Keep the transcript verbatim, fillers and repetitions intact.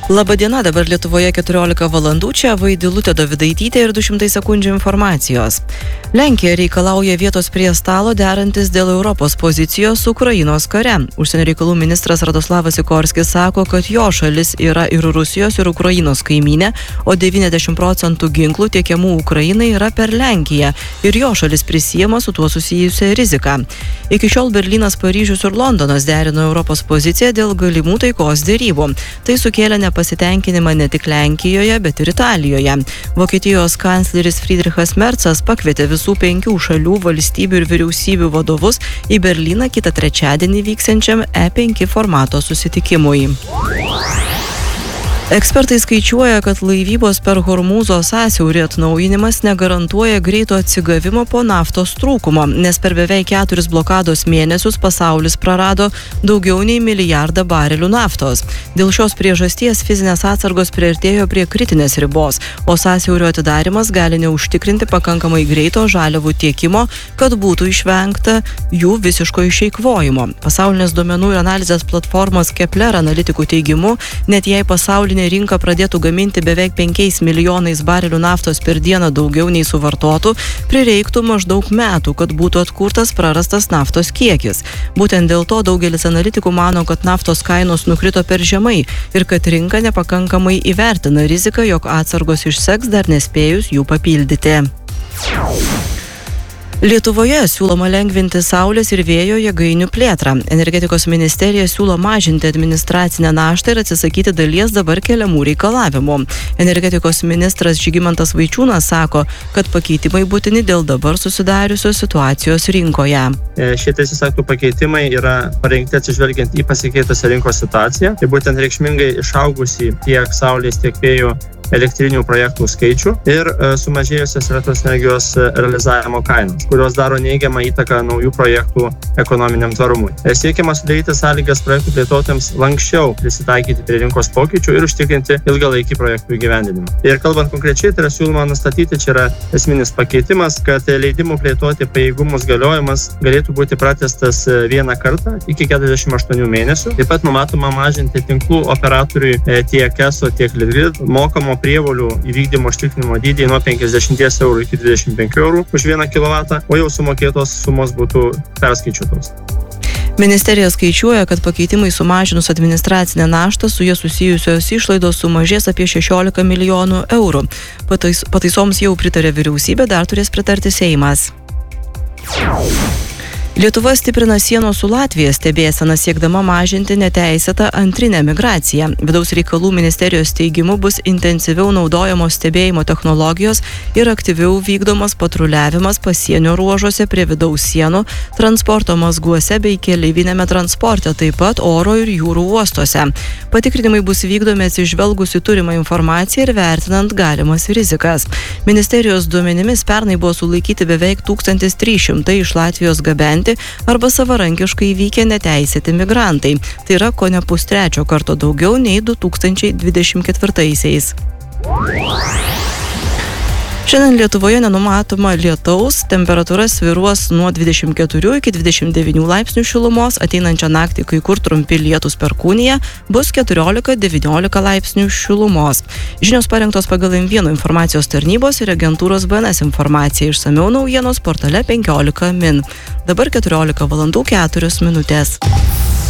Labadiena, dabar Lietuvoje keturiolika valandų, čia Vaidilutė Dovidaitytė ir du šimtai sekundžių informacijos. Lenkija reikalauja vietos prie stalo derantis dėl Europos pozicijos Ukrainos kare. Užsienio reikalų ministras Radoslavas Sikorskis sako, kad jo šalis yra ir Rusijos, ir Ukrainos kaimynė, o devyniasdešimt procentų ginklų tiekiamų Ukrainai yra per Lenkiją ir jo šalis prisiema su tuo susijusią riziką. Iki šiol Berlynas, Paryžius ir Londonas derino Europos poziciją dėl galimų taikos derybų. Tai sukėlė nepasitenkinimą ne tik Lenkijoje, bet ir Italijoje. Vokietijos kancleris Friedrichas Merzas pakvietė visų penkių šalių valstybių ir vyriausybių vadovus į Berlyną kitą trečiadienį vyksiančiam E penki formato susitikimui. Ekspertai skaičiuoja, kad laivybos per Hormūzo sąsiaurį atnaujinimas negarantuoja greito atsigavimo po naftos trūkumo, nes per beveik keturis blokados mėnesius pasaulis prarado daugiau nei milijardą barelių naftos. Dėl šios priežasties fizinės atsargos priartėjo prie kritinės ribos, o sąsiaurio atidarimas gali neužtikrinti pakankamai greito žaliavų tiekimo, kad būtų išvengta jų visiško išeikvojimo. Pasaulinės duomenų ir analizės platformos Kepler analitikų teigimu, net jei pasaulinė rinka pradėtų gaminti beveik penkiais milijonais barelių naftos per dieną daugiau nei suvartotų, prireiktų maždaug metų, kad būtų atkurtas prarastas naftos kiekis. Būtent dėl to daugelis analitikų mano, kad naftos kainos nukrito per žemai ir kad rinka nepakankamai įvertina riziką, jog atsargos išseks dar nespėjus jų papildyti. Lietuvoje siūloma lengvinti saulės ir vėjo jėgainių plėtrą. Energetikos ministerija siūlo mažinti administracinę naštą ir atsisakyti dalies dabar keliamų reikalavimų. Energetikos ministras Žygimantas Vaičiūnas sako, kad pakeitimai būtini dėl dabar susidariusios situacijos rinkoje. Šie teisės aktų pakeitimai yra parengti atsižvelgiant į pasikeitusią rinkos situaciją, tai būtent reikšmingai išaugusį tiek saulės, tiek vėjo elektrinių projektų skaičių ir sumažėjusios elektros energijos realizavimo kainos, kurios daro neigiamą įtaką naujų projektų ekonominiam tvarumui. Siekiama sudaryti sąlygas projektų plėtotojams lanksčiau prisitaikyti prie rinkos pokyčių ir užtikrinti ilgalaikį projektų įgyvendinimą. Ir kalbant konkrečiai, tai yra siūloma nustatyti, čia yra esminis pakeitimas, kad leidimų plėtoti pajėgumus galiojimas galėtų būti pratęstas vieną kartą iki keturiasdešimt aštuonių mėnesių. Taip pat numatoma mažinti tinklų operatoriui tiek ESO, tiek Litgrid mokamo prievolių įvykdymo užtikrinimo dydį nuo penkiasdešimt eurų iki dvidešimt penkių eurų už vieną kilovatą, o jau sumokėtos sumos būtų perskaičiuotos. Ministerija skaičiuoja, kad pakeitimai sumažinus administracinę naštą su jie susijusios išlaidos sumažės apie šešiolika milijonų eurų. Patais, pataisoms jau pritarė vyriausybė, dar turės pritarti Seimas. Lietuva stiprina sienos su Latvija stebėseną siekdama mažinti neteisėtą antrinę migraciją. Vidaus reikalų ministerijos teigimu bus intensyviau naudojamos stebėjimo technologijos ir aktyviau vykdomas patruliavimas pasienio ruožuose prie vidaus sienų, transporto mazguose bei keleivinėme transporte, taip pat oro ir jūrų uostuose. Patikrinimai bus vykdomi atsižvelgus į turimą informaciją ir vertinant galimas rizikas. Ministerijos duomenimis pernai buvo sulaikyti beveik tūkstantis trys šimtai iš Latvijos gabenti arba savarankiškai vykę neteisėti migrantai. Tai yra kone pustrečio karto daugiau nei du tūkstančiai dvidešimt ketvirtaisiais. Šiandien Lietuvoje nenumatoma lietaus, temperatūra svyruos nuo dvidešimt keturių iki dvidešimt devynių laipsnių šilumos, ateinančią naktį kai kur trumpi lietūs perkūnija, bus keturiolika devyniolika laipsnių šilumos. Žinios parengtos pagal M vienas informacijos tarnybos ir agentūros B N S informacija, išsamiau naujienos portale penkiolika min. Dabar keturiolika valandų keturios minutės.